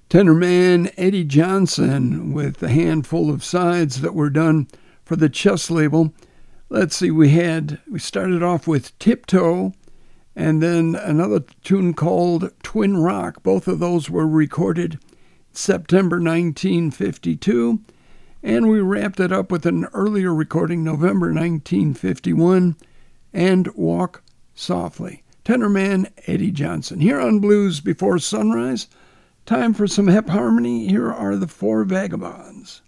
Tenorman Eddie Johnson with a handful of sides that were done for the Chess label. Let's see, we started off with Tiptoe and then another tune called Twin Rock. Both of those were recorded September 1952, and we wrapped it up with an earlier recording, November 1951, and Walk Softly. Tenorman Eddie Johnson. Here on Blues Before Sunrise, time for some hip harmony. Here are the Four Vagabonds.